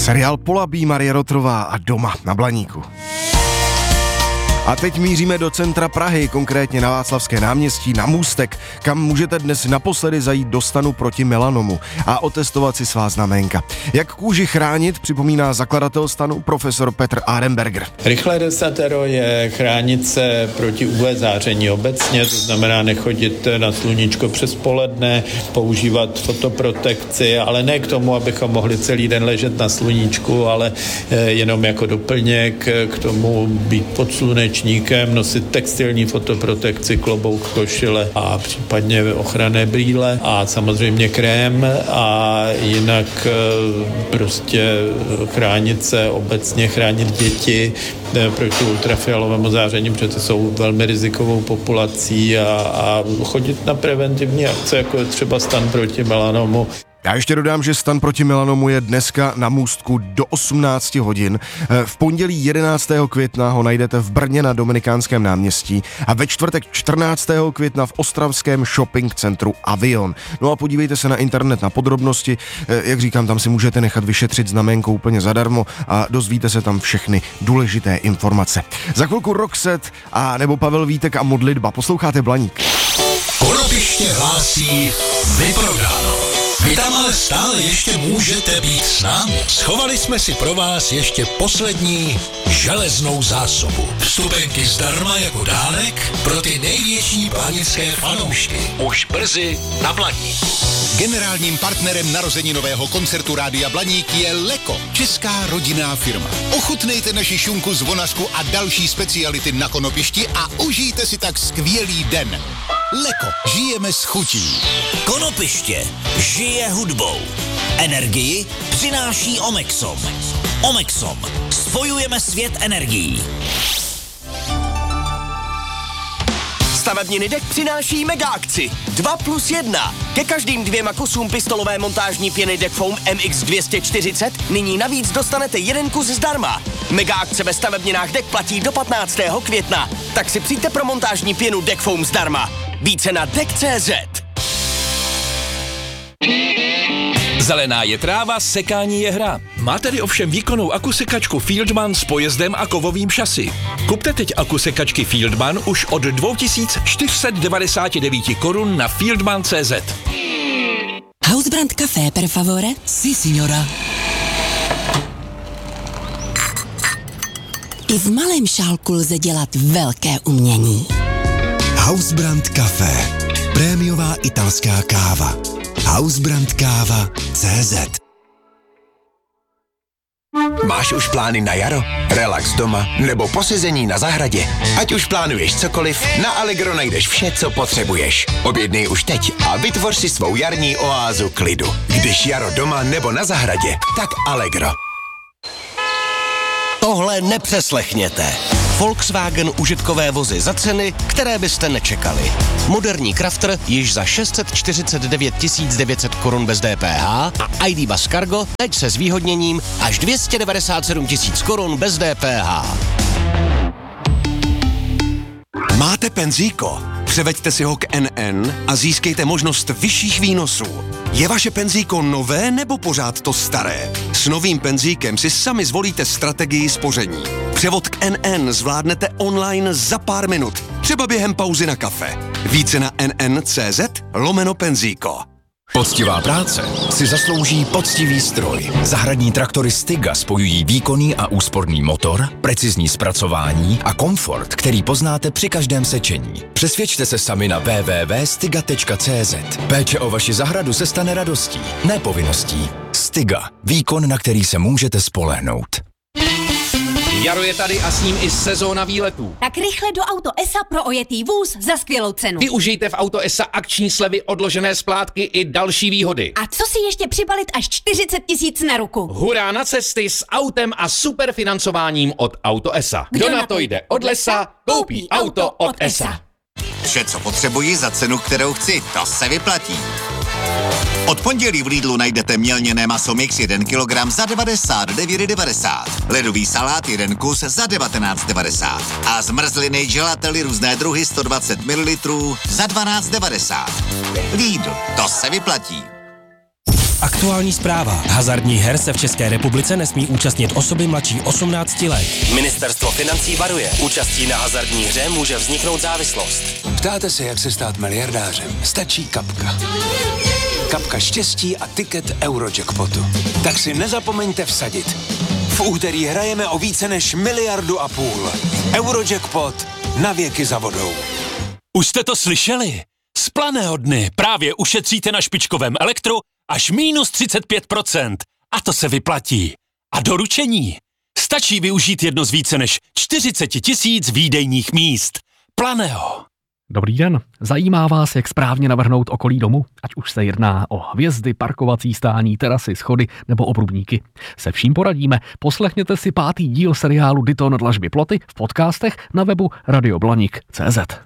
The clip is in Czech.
Seriál Polabí, Marie Rotrová a Doma na Blaníku. A teď míříme do centra Prahy, konkrétně na Václavské náměstí, na Můstek, kam můžete dnes naposledy zajít do stanu proti melanomu a otestovat si svá znaménka. Jak kůži chránit, připomíná zakladatel stanu profesor Petr Arenberger. Rychlé desatero je chránit se proti UV záření obecně, to znamená nechodit na sluníčko přes poledne, používat fotoprotekci, ale ne k tomu, abychom mohli celý den ležet na sluníčku, ale jenom jako doplněk k tomu být pod slunečníkem, nosit textilní fotoprotekci, klobouk, košile a případně ochranné brýle a samozřejmě krém a jinak prostě chránit se obecně, chránit děti proti ultrafialovému záření, protože jsou velmi rizikovou populací a chodit na preventivní akce, jako je třeba stan proti melanomu. Já ještě dodám, že stan proti melanomu je dneska na Můstku do 18 hodin. V pondělí 11. května ho najdete v Brně na Dominikánském náměstí a ve čtvrtek 14. května v ostravském shopping centru Avion. No a podívejte se na internet na podrobnosti. Jak říkám, tam si můžete nechat vyšetřit znaménko úplně zadarmo a dozvíte se tam všechny důležité informace. Za chvilku Roxette a nebo Pavel Vítek a Modlitba. Posloucháte Blaník. Konopiště hlásí vyprodáno. Vy tam ale stále ještě můžete být s námi. Schovali jsme si pro vás ještě poslední železnou zásobu. Vstupenky zdarma jako dárek pro ty největší blanické fanoušky. Už brzy na Blaníku. Generálním partnerem narozeninového koncertu Rádia Blaník je Leko, česká rodinná firma. Ochutnejte naši šunku, zvonařku a další speciality na Konopišti a užijte si tak skvělý den. Leko, žijeme s chutí. Konopiště žije hudbou. Energii přináší Omexom. Omexom. Spojujeme svět energií. Stavebniny DEK přináší mega akci 2+1. Ke každým 2 kusům pistolové montážní pěny DEK Foam MX240 nyní navíc dostanete 1 kus zdarma. Mega akce ve stavebninách DEK platí do 15. května. Tak si přijďte pro montážní pěnu DEK Foam zdarma. Více na DEK.cz. Zelená je tráva, sekání je hra. Má tedy ovšem výkonnou akusekačku Fieldman s pojezdem a kovovým šasy. Kupte teď akusekačky Fieldman už od 2499 korun na fieldman.cz. Hausbrand Café, per favore? Si, signora. I v malém šálku lze dělat velké umění. Hausbrand Café. Prémiová italská káva. Hausbrandkáva.cz. Máš už plány na jaro? Relax doma nebo posezení na zahradě? Ať už plánuješ cokoliv, na Allegro najdeš vše, co potřebuješ. Objednej už teď a vytvoř si svou jarní oázu klidu. Když jaro doma nebo na zahradě, tak Allegro. Tohle nepřeslechněte. Volkswagen užitkové vozy za ceny, které byste nečekali. Moderní Crafter již za 649 900 korun bez DPH a ID Buzz Cargo teď se zvýhodněním až 297 000 korun bez DPH. Máte penzíko? Převeďte si ho k NN a získejte možnost vyšších výnosů. Je vaše penzíko nové nebo pořád to staré? S novým penzíkem si sami zvolíte strategii spoření. Převod k NN zvládnete online za pár minut, třeba během pauzy na kafe. Více na nn.cz/penzíko. Poctivá práce si zaslouží poctivý stroj. Zahradní traktory Stiga spojují výkonný a úsporný motor, precizní zpracování a komfort, který poznáte při každém sečení. Přesvědčte se sami na www.stiga.cz. Péče o vaši zahradu se stane radostí, ne povinností. Stiga. Výkon, na který se můžete spolehnout. Jaro je tady a s ním i sezóna výletů. Tak rychle do Auto ESA pro ojetý vůz za skvělou cenu. Využijte v Auto ESA akční slevy, odložené splátky i další výhody. A co si ještě přibalit až 40 000 na ruku? Hurá na cesty s autem a super financováním od Auto ESA. Kdo na to jde od lesa, koupí auto od ESA. Vše, co potřebuji za cenu, kterou chci, to se vyplatí. Od pondělí v Lidlu najdete mělněné maso mix 1 kg za 99,90. Ledový salát 1 kus za 19,90. A zmrzliny gelately různé druhy 120 ml za 12,90. Lidl, to se vyplatí. Aktuální zpráva. Hazardních her se v České republice nesmí účastnit osoby mladší 18 let. Ministerstvo financí varuje. Účastí na hazardní hře může vzniknout závislost. Ptáte se, jak se stát miliardářem? Stačí kapka. Kapka štěstí a tiket Eurojackpotu. Tak si nezapomeňte vsadit. V úterý hrajeme o více než 1,5 miliardy. Eurojackpot na věky za vodou. Už jste to slyšeli? Z Planého dny právě ušetříte na špičkovém elektru až minus 35%. A to se vyplatí. A doručení. Stačí využít jedno z více než 40 000 výdejních míst. Planého. Dobrý den. Zajímá vás, jak správně navrhnout okolí domu? Ať už se jedná o hvězdy, parkovací stání, terasy, schody nebo obrubníky. Se vším poradíme. Poslechněte si 5. díl seriálu Dyton dlažby ploty v podcastech na webu radioblanik.cz.